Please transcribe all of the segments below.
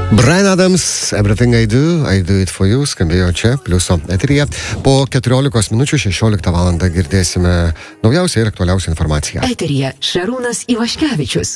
Bryan Adams, Everything I Do It For You, skambėjo čia, Pliuso eteryje. Po 14 minučių 16 valandą girdėsime naujausią ir aktualiausią informaciją. Eteryje Šarūnas Ivaškevičius.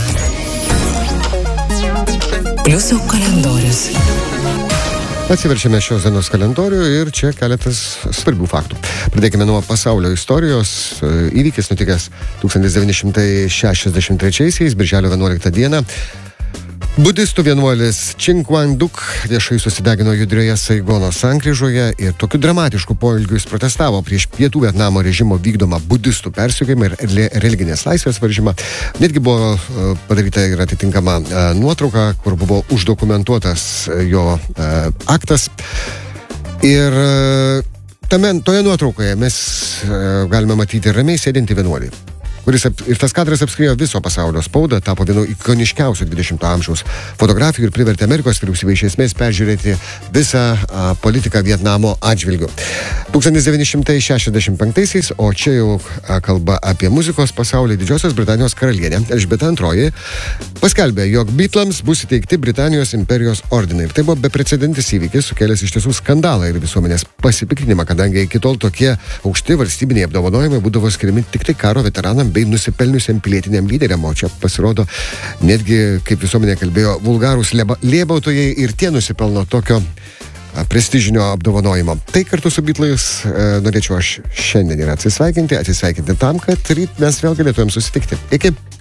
Pliuso kalendorius. Atsiverčiame šios dienos kalendorių ir čia keletas svarbių faktų. Pradėkime nuo pasaulio istorijos. Įvykis nutikęs 1963-aisiais, birželio 11 dieną. Budistų vienuolis Čing Kuang Duk viešai susidegino judrioje Saigono sankryžoje ir tokiu dramatišku poelgiu jis protestavo prieš Pietų Vietnamo režimo vykdomą budistų persekiojimą ir religinės laisvės varžymą. Netgi buvo padaryta ir atitinkama nuotrauka, kur buvo uždokumentuotas jo aktas. Ir toje nuotraukoje mes galime matyti ramiai sėdintį vienuolį, kuris ir tas kadras apskriejo viso pasaulio spaudą, tapo vienu ikoniškiausių 20 amžiaus fotografijų ir privertė Amerikos vyriausybę iš esmės peržiūrėti visą politiką Vietnamo atžvilgiu. 1965-aisiais, o čia jau kalba apie muzikos pasaulį, Didžiosios Britanijos karalienė Elžbieta II paskelbė, jog Beatlams bus įteikti Britanijos imperijos ordinai. Ir tai buvo beprecedentis įvykis, sukėlęs iš tiesų skandalą ir visuomenės pasipiktinimą, kadangi iki tol tokie aukšti valstybiniai apdovanojimai būdavo skiriami tik tai karo veteranam bei nusipelniusiam pilietiniam lyderiam, o čia pasirodo netgi, kaip visuomenė kalbėjo, vulgarūs lėbautojai ir tie nusipelno tokio prestižinio apdovanojimo. Tai kartu su Beatlais norėčiau aš šiandien ir atsisveikinti tam, kad ryt mes vėl galėtumėm susitikti. Iki!